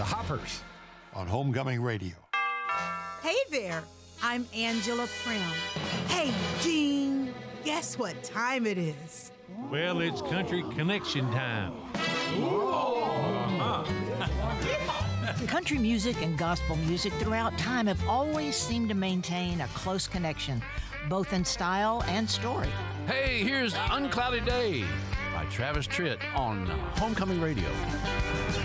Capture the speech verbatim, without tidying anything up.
Hoppers on Homecoming Radio. Hey there, I'm Angela Prim. Hey, Gene, guess what time it is? Well, it's Country Connection time. Country music and gospel music throughout time have always seemed to maintain a close connection, both in style and story. Hey, here's Unclouded Day by Travis Tritt on Homecoming Radio.